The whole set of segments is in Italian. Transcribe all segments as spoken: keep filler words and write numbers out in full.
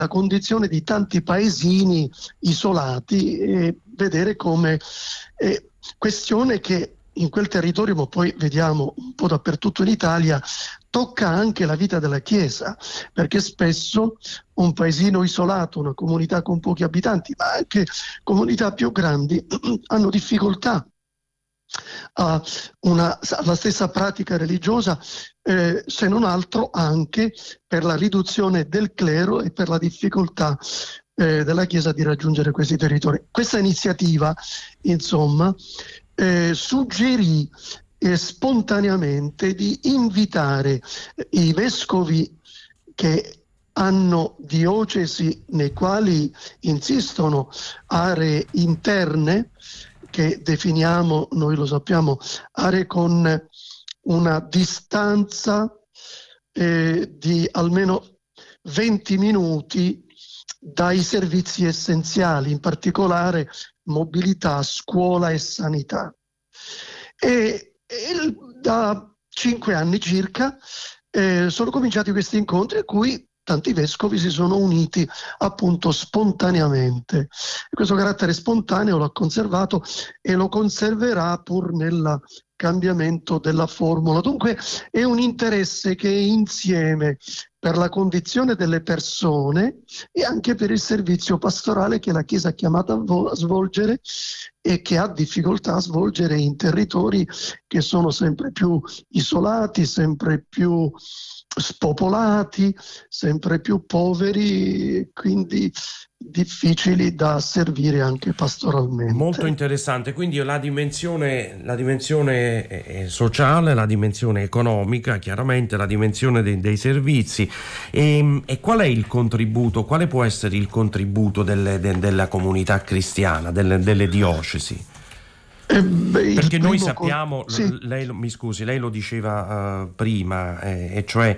la condizione di tanti paesini isolati e vedere come eh, questione che in quel territorio, ma poi vediamo un po' dappertutto in Italia, tocca anche la vita della Chiesa, perché spesso un paesino isolato, una comunità con pochi abitanti, ma anche comunità più grandi, hanno difficoltà a una, alla stessa pratica religiosa, eh, se non altro anche per la riduzione del clero e per la difficoltà eh, della Chiesa di raggiungere questi territori. Questa iniziativa, insomma, eh, suggerì eh, spontaneamente di invitare i vescovi che hanno diocesi nei quali insistono aree interne, che definiamo, noi lo sappiamo, aree con una distanza eh, di almeno venti minuti dai servizi essenziali, in particolare mobilità, scuola e sanità. E, e da cinque anni circa eh, sono cominciati questi incontri a cui tanti vescovi si sono uniti appunto spontaneamente. E questo carattere spontaneo l'ha conservato e lo conserverà pur nel cambiamento della formula. Dunque è un interesse che insieme per la condizione delle persone e anche per il servizio pastorale che la Chiesa è chiamata a, vo- a svolgere e che ha difficoltà a svolgere in territori che sono sempre più isolati, sempre più spopolati, sempre più poveri, quindi difficili da servire anche pastoralmente. Molto interessante, quindi la dimensione, la dimensione sociale, la dimensione economica, chiaramente la dimensione dei, dei servizi. E, e qual è il contributo, quale può essere il contributo delle, de, della comunità cristiana, delle, delle diocesi? Eh beh, Perché noi sappiamo, con... sì. lei, mi scusi, lei lo diceva uh, prima, eh, e cioè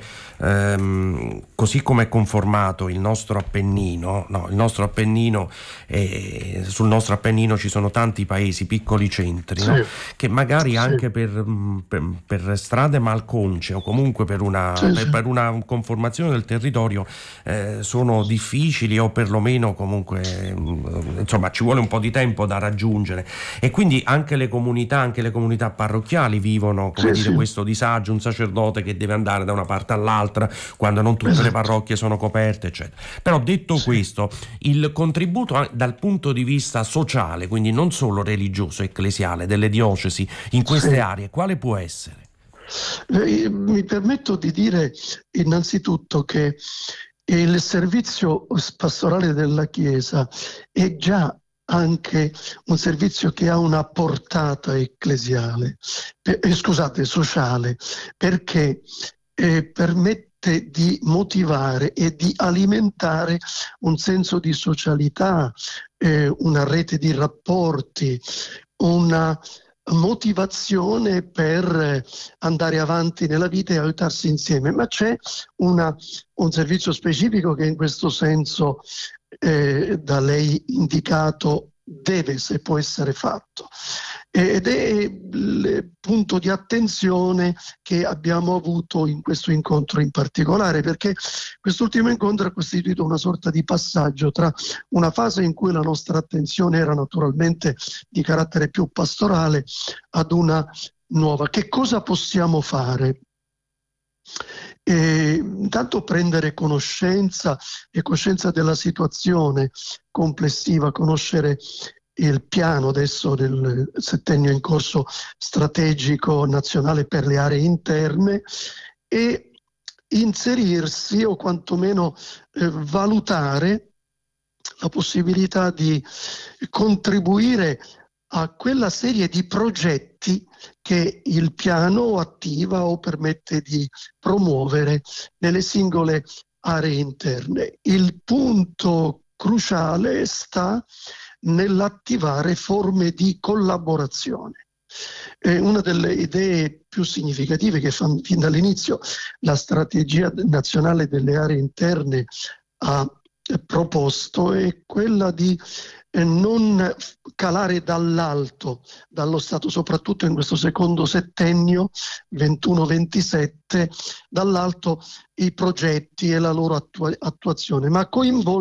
um, così come è conformato il nostro Appennino, no, il nostro Appennino, eh, sul nostro Appennino ci sono tanti paesi, piccoli centri, sì. no? Che magari sì. anche per, per, per strade malconce o comunque per una, sì, per, sì. per una conformazione del territorio eh, sono difficili o perlomeno comunque insomma ci vuole un po' di tempo da raggiungere, e quindi anche Anche le comunità, anche le comunità parrocchiali vivono, come sì, dire, sì. questo disagio, un sacerdote che deve andare da una parte all'altra quando non tutte esatto. le parrocchie sono coperte, eccetera. Però detto sì. questo, il contributo dal punto di vista sociale, quindi non solo religioso, ecclesiale, delle diocesi in queste sì. aree, quale può essere? Eh, mi permetto di dire innanzitutto che il servizio pastorale della Chiesa è già anche un servizio che ha una portata ecclesiale, eh, scusate, sociale, perché eh, permette di motivare e di alimentare un senso di socialità, eh, una rete di rapporti, una motivazione per andare avanti nella vita e aiutarsi insieme. Ma c'è una, un servizio specifico che in questo senso Eh, da lei indicato deve, se può essere fatto, ed è il punto di attenzione che abbiamo avuto in questo incontro in particolare, perché quest'ultimo incontro ha costituito una sorta di passaggio tra una fase in cui la nostra attenzione era naturalmente di carattere più pastorale ad una nuova. Che cosa possiamo fare? E intanto prendere conoscenza e coscienza della situazione complessiva, conoscere il piano adesso del settennio in corso strategico nazionale per le aree interne e inserirsi o quantomeno eh, valutare la possibilità di contribuire a quella serie di progetti che il piano attiva o permette di promuovere nelle singole aree interne. Il punto cruciale sta nell'attivare forme di collaborazione. È una delle idee più significative che fan, fin dall'inizio la strategia nazionale delle aree interne ha proposto è quella di non calare dall'alto, dallo Stato, soprattutto in questo secondo settennio ventuno ventisette, dall'alto i progetti e la loro attua- attuazione, ma coinvolgere